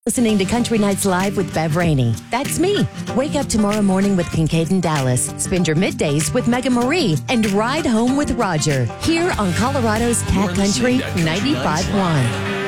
Listening to Country Nights Live with Bev Rainey. That's me. Wake up tomorrow morning with Kincaid and Dallas. Spend your middays with Mega Marie and ride home with Roger. Here on Colorado's Cat Country 95.1.